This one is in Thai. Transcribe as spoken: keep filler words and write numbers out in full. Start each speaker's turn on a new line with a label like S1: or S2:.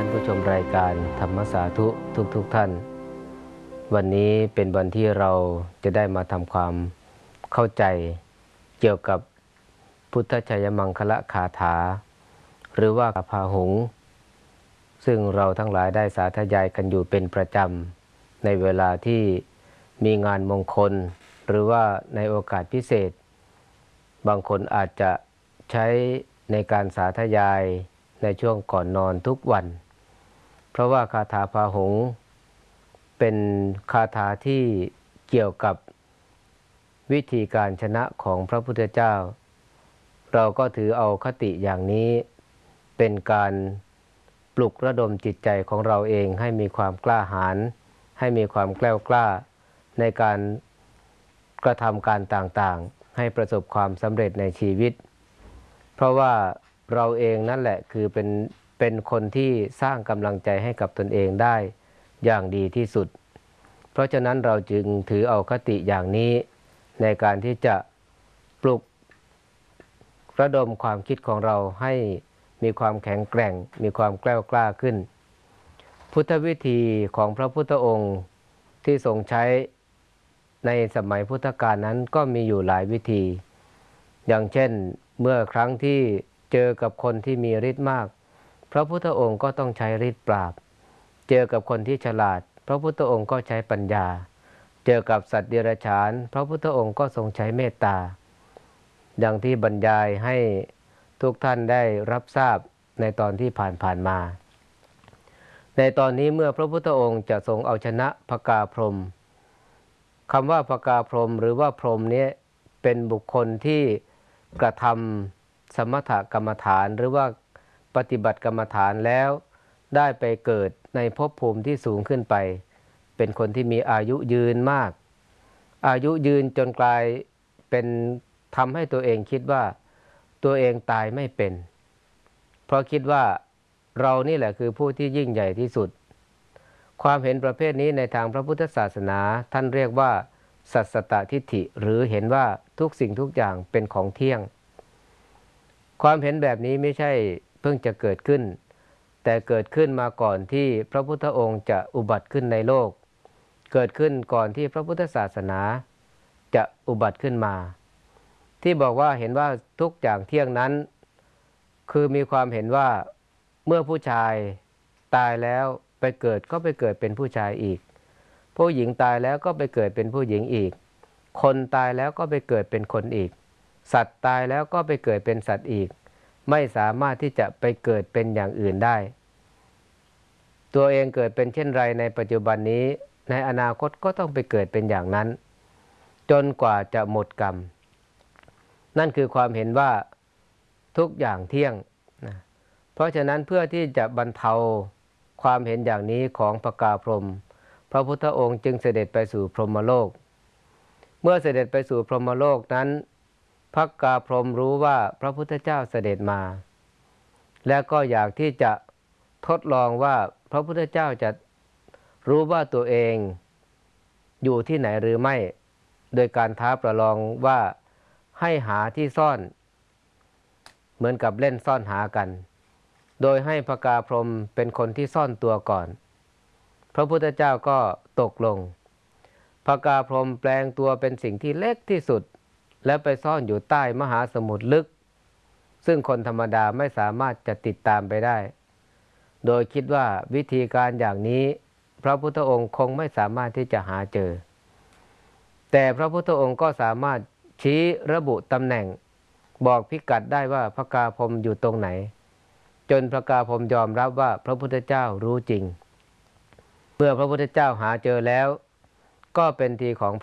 S1: านผู้ชมรายการธรรมสาธุทุกทุกท่านวันนี้เป็นวันที่เราจะได้มาทำความเข้าใจเกี่ยวกับพุทธชัยมังคละคาถาหรือว่าพาหุงซึ่งเราทั้งหลายได้สาธยายกันอยู่เป็นประจำในเวลาที่มีงานมงคลหรือว่าในโอกาสพิเศษบางคนอาจจะใช้ในการสาธยายในช่วงก่อนนอนทุกวันเพราะว่าคาถาพาหุงเป็นคาถาที่เกี่ยวกับวิธีการชนะของพระพุทธเจ้าเราก็ถือเอาคติอย่างนี้เป็นการปลุกระดมจิตใจของเราเองให้มีความกล้าหาญให้มีความแกล้วกล้าในการกระทำการต่างๆให้ประสบความสำเร็จในชีวิตเพราะว่าเราเองนั่นแหละคือเป็นเป็นคนที่สร้างกำลังใจให้กับตนเองได้อย่างดีที่สุดเพราะฉะนั้นเราจึงถือเอาคติอย่างนี้ในการที่จะปลุกระดมความคิดของเราให้มีความแข็งแกร่งมีความแกล้วกล้าขึ้นพุทธวิธีของพระพุทธองค์ที่ทรงใช้ในสมัยพุทธกาลนั้นก็มีอยู่หลายวิธีอย่างเช่นเมื่อครั้งที่เจอกับคนที่มีฤทธิ์มากพระพุทธองค์ก็ต้องใช้ฤทธิ์ปราบเจอกับคนที่ฉลาดพระพุทธองค์ก็ใช้ปัญญาเจอกับสัตว์เดรัจฉานพระพุทธองค์ก็ทรงใช้เมตตาดังที่บรรยายให้ทุกท่านได้รับทราบในตอนที่ผ่านๆมาในตอนนี้เมื่อพระพุทธองค์จะทรงเอาชนะพกาพรหมคำว่าพกาพรหมหรือว่าพรหมนี้เป็นบุคคลที่กระทำสมถกรรมฐานหรือว่าปฏิบัติกรรมฐานแล้วได้ไปเกิดในภพภูมิที่สูงขึ้นไปเป็นคนที่มีอายุยืนมากอายุยืนจนกลายเป็นทำให้ตัวเองคิดว่าตัวเองตายไม่เป็นเพราะคิดว่าเรานี่แหละคือผู้ที่ยิ่งใหญ่ที่สุดความเห็นประเภทนี้ในทางพระพุทธศาสนาท่านเรียกว่าสัสสตทิฏฐิหรือเห็นว่าทุกสิ่งทุกอย่างเป็นของเที่ยงความเห็นแบบนี้ไม่ใช่เพิ่งจะเกิดขึ้นแต่เกิดขึ้นมาก่อนที่พระพุทธองค์จะอุบัติขึ้นในโลกเกิดขึ้นก่อนที่พระพุทธศาสนาจะอุบัติขึ้นมาที่บอกว่าเห็นว่าทุกอย่างเที่ยงนั้นคือมีความเห็นว่าเมื่อผู้ชายตายแล้วไปเกิดก็ไปเกิดเป็นผู้ชายอีกผู้หญิงตายแล้วก็ไปเกิดเป็นผู้หญิงอีกคนตายแล้วก็ไปเกิดเป็นคนอีกสัตว์ตายแล้วก็ไปเกิดเป็นสัตว์อีกไม่สามารถที่จะไปเกิดเป็นอย่างอื่นได้ตัวเองเกิดเป็นเช่นไรในปัจจุบันนี้ในอนาคตก็ต้องไปเกิดเป็นอย่างนั้นจนกว่าจะหมดกรรมนั่นคือความเห็นว่าทุกอย่างเที่ยงนะเพราะฉะนั้นเพื่อที่จะบรรเทาความเห็นอย่างนี้ของพกาพรหมพระพุทธองค์จึงเสด็จไปสู่พรหมโลกเมื่อเสด็จไปสู่พรหมโลกนั้นพกาพรหมรู้ว่าพระพุทธเจ้าเสด็จมาและก็อยากที่จะทดลองว่าพระพุทธเจ้าจะรู้ว่าตัวเองอยู่ที่ไหนหรือไม่โดยการท้าประลองว่าให้หาที่ซ่อนเหมือนกับเล่นซ่อนหากันโดยให้พกาพรหมเป็นคนที่ซ่อนตัวก่อนพระพุทธเจ้าก็ตกลงพกาพรหมแปลงตัวเป็นสิ่งที่เล็กที่สุดและไปซ่อนอยู่ใต้มหาสมุทรลึกซึ่งคนธรรมดาไม่สามารถจะติดตามไปได้โดยคิดว่าวิธีการอย่างนี้พระพุทธองค์คงไม่สามารถที่จะหาเจอแต่พระพุทธองค์ก็สามารถชี้ระบุตำแหน่งบอกพิกัดได้ว่าพกาพรหมอยู่ตรงไหนจนพกาพรหมยอมรับว่าพระพุทธเจ้ารู้จริงเมื่อพระพุทธเจ้าหาเจอแล้วก็เป็นทีของ